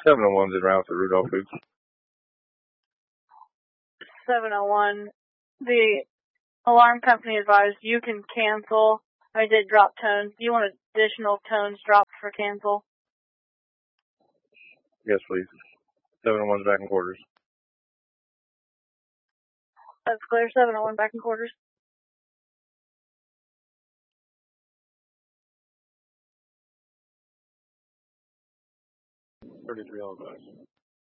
701's en route to Rudolph Foods. 701. The alarm company advised you can cancel. I did drop tones. Do you want additional tones dropped for cancel? Yes, please. 701's back in quarters. That's clear. 701 back in quarters. 33 all advised.